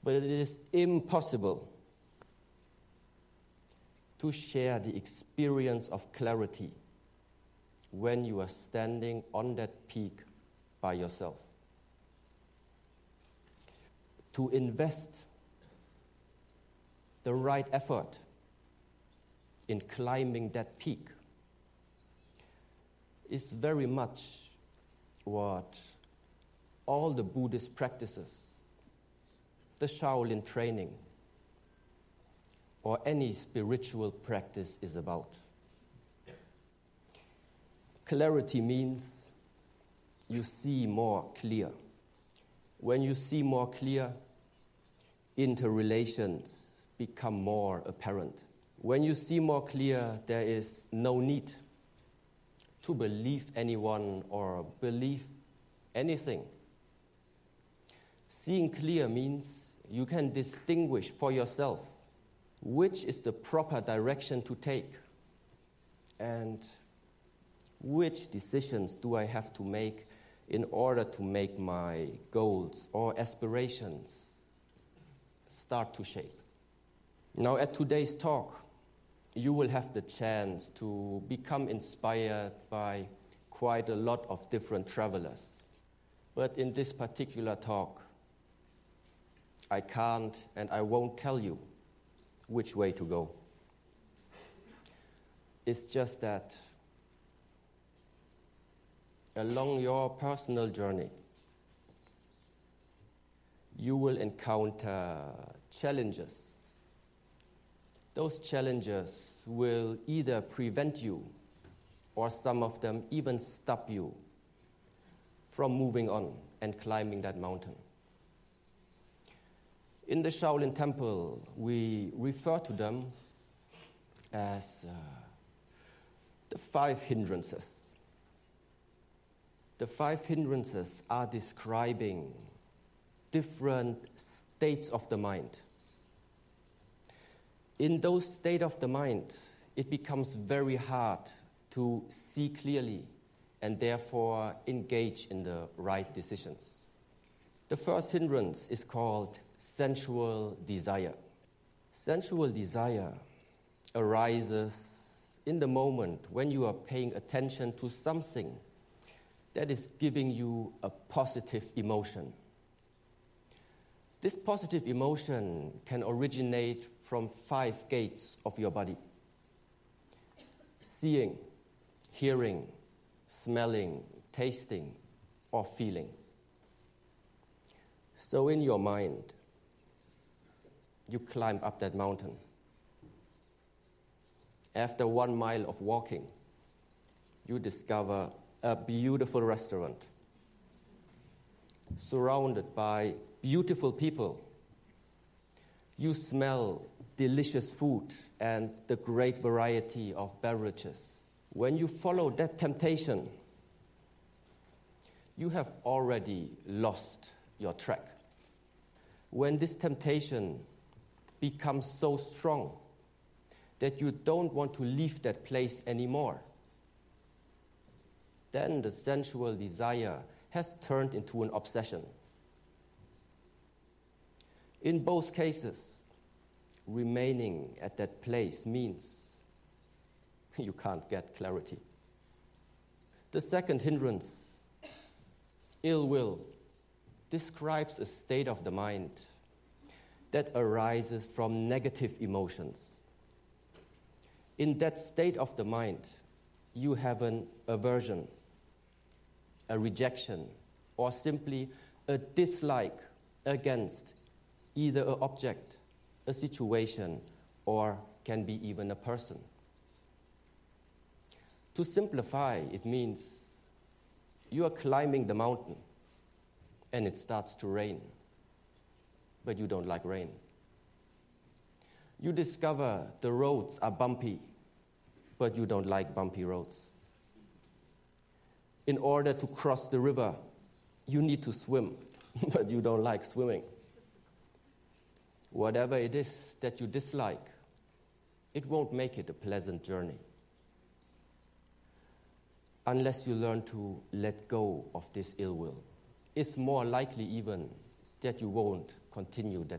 But it is impossible to share the experience of clarity when you are standing on that peak by yourself. To invest the right effort in climbing that peak is very much what all the Buddhist practices, the Shaolin training, or any spiritual practice is about. Clarity means you see more clear. When you see more clear, interrelations become more apparent. When you see more clear, there is no need to believe anyone or believe anything. Seeing clear means you can distinguish for yourself which is the proper direction to take and which decisions do I have to make in order to make my goals or aspirations start to shape. Now, at today's talk, you will have the chance to become inspired by quite a lot of different travelers. But in this particular talk, I can't and I won't tell you which way to go. It's just that along your personal journey, you will encounter challenges. Those challenges will either prevent you, or some of them even stop you from moving on and climbing that mountain. In the Shaolin Temple, we refer to them as the 5 hindrances. The 5 hindrances are describing different states of the mind. In those states of the mind, it becomes very hard to see clearly and therefore engage in the right decisions. The first hindrance is called sensual desire. Sensual desire arises in the moment when you are paying attention to something that is giving you a positive emotion. This positive emotion can originate from 5 gates of your body: seeing, hearing, smelling, tasting, or feeling. So in your mind, you climb up that mountain. After 1 mile of walking, you discover a beautiful restaurant surrounded by beautiful people. You smell delicious food and the great variety of beverages. When you follow that temptation, you have already lost your track. When this temptation becomes so strong that you don't want to leave that place anymore, then the sensual desire has turned into an obsession. In both cases, remaining at that place means you can't get clarity. The second hindrance, ill will, describes a state of the mind that arises from negative emotions. In that state of the mind, you have an aversion, a rejection, or simply a dislike against either an object, a situation, or can be even a person. To simplify, it means you are climbing the mountain and it starts to rain, but you don't like rain. You discover the roads are bumpy, but you don't like bumpy roads. In order to cross the river, you need to swim, but you don't like swimming. Whatever it is that you dislike, it won't make it a pleasant journey unless you learn to let go of this ill will. It's more likely even that you won't continue that